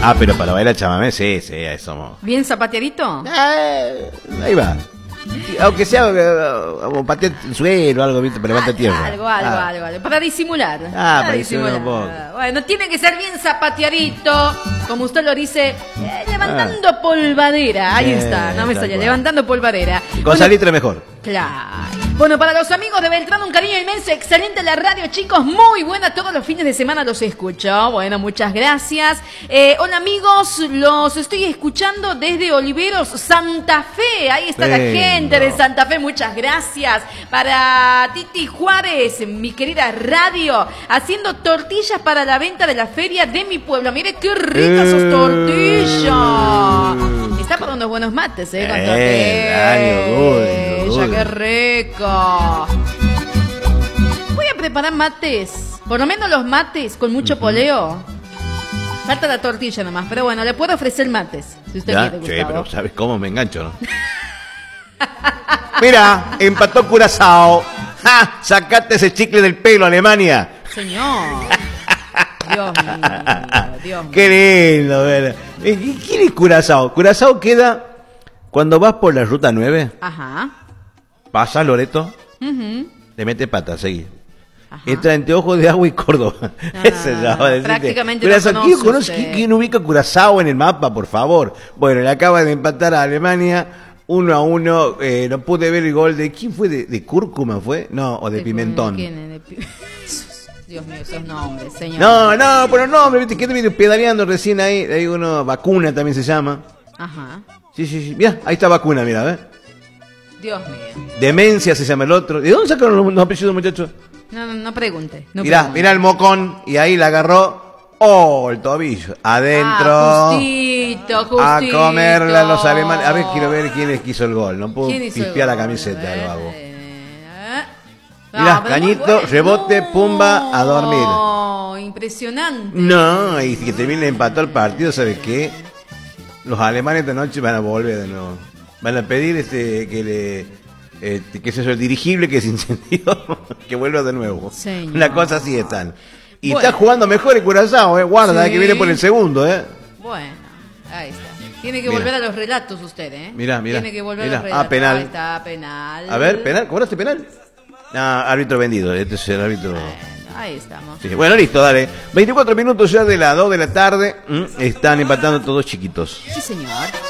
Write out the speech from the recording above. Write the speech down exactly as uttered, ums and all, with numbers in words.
Ah, pero para bailar chamamé, sí, sí, ahí somos. ¿Bien zapateadito? Eh, ahí va. Aunque sea como patear el suelo o algo, ¿viste? Pero levanta tierra. Algo, algo, ah. algo, algo. Para disimular. Ah, para para disimular. disimular un poco. Bueno, tiene que ser bien zapateadito, como usted lo dice, eh, levantando ah. polvadera. Ahí eh, está, no me salía, levantando polvadera. Con bueno, salitre mejor. Claro. Bueno, para los amigos de Beltrán, un cariño inmenso, excelente la radio, chicos, muy buena, todos los fines de semana los escucho. Bueno, muchas gracias. Eh, hola amigos, los estoy escuchando desde Oliveros, Santa Fe. Ahí está Venga. La gente de Santa Fe, muchas gracias. Para Titi Juárez, mi querida radio, haciendo tortillas para la venta de la feria de mi pueblo. Mire qué ricas eh. sus tortillas. Está para unos buenos mates, ¿eh? Con eh, tortilla, qué rico. Voy a preparar mates, por lo menos los mates con mucho uh-huh. poleo. Falta la tortilla nomás, pero bueno, le puedo ofrecer mates, si usted ¿Ya? quiere, Sí, Gustavo. pero ¿sabes cómo me engancho, no? Mira, empató Curazao. ¡Ja! Sacate ese chicle del pelo, Alemania. Señor. Dios mío, Dios mío. Qué lindo, ¿verdad? ¿Quién es Curazao? Curazao queda cuando vas por la ruta nueve. Ajá. Pasa Loreto. Uh-huh. Te mete pata, seguí. Entra entre Ojos de Agua y Córdoba. No, Ese no, ya va a decirte. prácticamente Curazao, no ¿quién, conoce conoce, ¿Quién ubica Curazao en el mapa, por favor? Bueno, le acaba de empatar a Alemania uno a uno. Eh, no pude ver el gol de... ¿Quién fue? ¿De, de Cúrcuma fue? No, o de, de Pimentón. ¿Quién es? De pi... Dios mío, esos nombres, señor. No, no, pero no, viste que te viene pedaleando recién ahí. Hay uno, Vacuna también se llama. Ajá. Sí, sí, sí. Mira, ahí está Vacuna, mira, ¿ves? Dios mío. Demencia se llama el otro. ¿De dónde sacaron los, los apellidos, muchachos? No, no, no pregunte. No mirá, pregunte. mirá el mocón. Y ahí la agarró. Oh, el tobillo. Adentro. Ah, justito, justito. A comerla los alemanes. A ver, quiero ver quién es que hizo el gol. No puedo pispear la camiseta, lo hago. Mirá, no, cañito, bueno. rebote, no, pumba, a dormir. No, impresionante. No, y que termine empató el partido, ¿sabes qué? Los alemanes esta noche van a volver de nuevo. Van a pedir este que le este, que es eso, el dirigible que se incendió, que vuelva de nuevo. Señor. Una cosa así están. Y bueno. está jugando mejor el Curazao, eh. Guarda, sí. eh, que viene por el segundo, eh. Bueno, ahí está. Tiene que Mira. volver a los relatos usted, eh. Mira, mira. Tiene que volver mira. a los relatos. Ah, penal. Ahí está, penal. A ver, penal, ¿cobraste penal? No, árbitro vendido, este es el árbitro. Bueno, ahí estamos. Sí, bueno, listo, dale. veinticuatro minutos ya de las dos de la tarde. Están empatando todos chiquitos. Sí, señor.